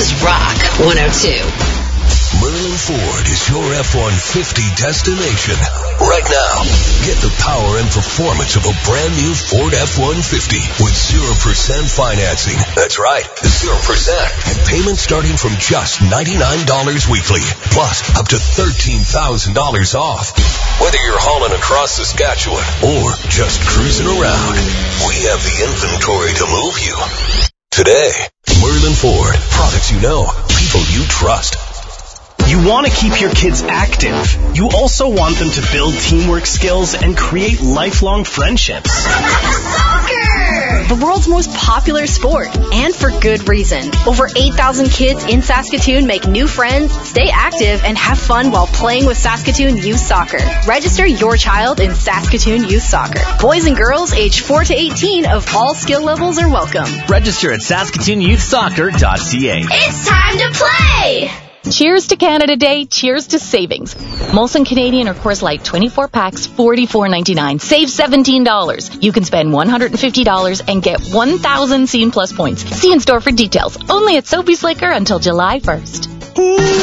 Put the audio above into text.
is Rock 102. Merlin Ford is your F-150 destination. Right now, get the power and performance of a brand new Ford F-150 with 0% financing. That's right, 0%. And payments starting from just $99 weekly. Plus, up to $13,000 off. Whether you're hauling across Saskatchewan or just cruising around, we have the inventory to move you. Today, Merlin Ford. Products you know, people you trust. You want to keep your kids active. You also want them to build teamwork skills and create lifelong friendships. Soccer! The world's most popular sport, and for good reason. Over 8,000 kids in Saskatoon make new friends, stay active, and have fun while playing with Saskatoon Youth Soccer. Register your child in Saskatoon Youth Soccer. Boys and girls aged 4 to 18 of all skill levels are welcome. Register at SaskatoonYouthSoccer.ca. It's time to play! Cheers to Canada Day. Cheers to savings. Molson Canadian or Coors Light 24 packs, $44.99. Save $17. You can spend $150 and get 1,000 Scene Plus points. See in store for details. Only at Sophie's Liquor until July 1st.